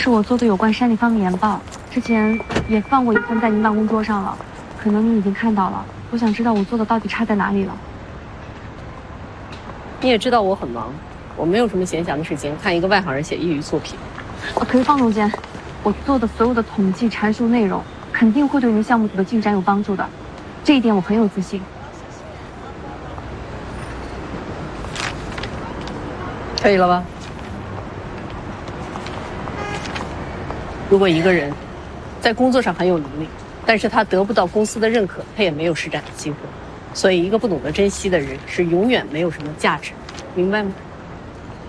是我做的有关山里方的研报，之前也放过一份在您办公桌上了，可能您已经看到了。我想知道我做的到底差在哪里了。 你也知道我很忙，我没有什么闲暇的时间看一个外行人写业余作品。 可是方总监，我做的所有的统计阐述内容，肯定会对您项目组的进展有帮助的，这一点我很有自信。 可以了吧？如果一个人在工作上很有能力，但是他得不到公司的认可，他也没有施展的机会。所以，一个不懂得珍惜的人是永远没有什么价值，明白吗？